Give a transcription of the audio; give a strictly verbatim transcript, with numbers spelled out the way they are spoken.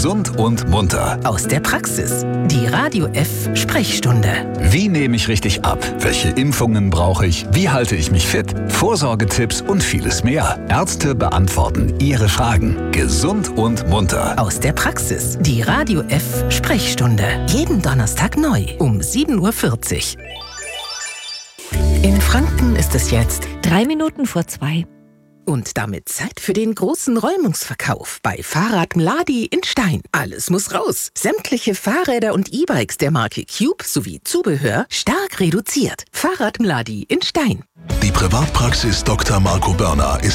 Gesund und munter. Aus der Praxis. Die Radio F Sprechstunde. Wie nehme ich richtig ab? Welche Impfungen brauche ich? Wie halte ich mich fit? Vorsorgetipps und vieles mehr. Ärzte beantworten Ihre Fragen. Gesund und munter. Aus der Praxis. Die Radio F Sprechstunde. Jeden Donnerstag neu um sieben Uhr vierzig. In Franken ist es jetzt Drei Minuten vor zwei. und damit Zeit für den großen Räumungsverkauf bei Fahrrad Mladi in Stein. Alles muss raus. Sämtliche Fahrräder und E-Bikes der Marke Cube sowie Zubehör stark reduziert. Fahrrad Mladi in Stein. Die Privatpraxis Doktor Marco Börner ist